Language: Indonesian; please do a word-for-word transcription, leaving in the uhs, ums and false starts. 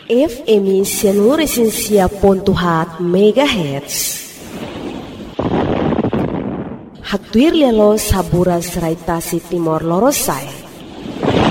F M Sianuresensia pontuhat megahertz. Haktuir lelo sabura serai tasi timor lorosai.